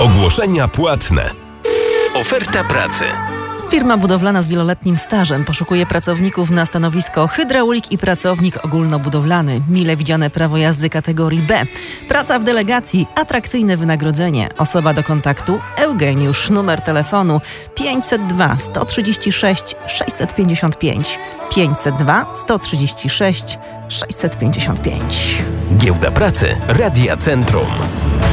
Ogłoszenia płatne. Oferta pracy. Firma budowlana z wieloletnim stażem poszukuje pracowników na stanowisko hydraulik i pracownik ogólnobudowlany. Mile widziane prawo jazdy kategorii B. Praca w delegacji, atrakcyjne wynagrodzenie. Osoba do kontaktu Eugeniusz. Numer telefonu 502 136 655. 502 136 655. Giełda Pracy Radia Centrum.